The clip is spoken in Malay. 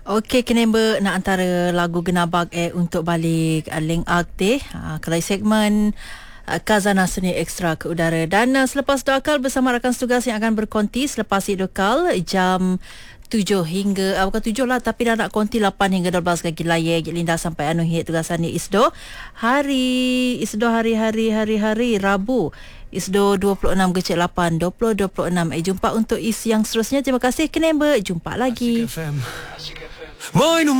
Okey, kenapa nak antara lagu Genabag untuk balik Leng Akte kelai segmen Khazanah Seni Ekstra ke udara. Dan selepas Doa Kal bersama rakan setugas yang akan berkonti selepas Doa Kal jam 7 hingga bukan 7 lah, tapi dah nak konti 8 hingga 12 lagi layar Linda sampai hit tugasan ni Isdo hari Rabu Isdo 26 Gecik 8 2026. Jumpa untuk isi yang seterusnya. Terima kasih Kenapa, jumpa lagi.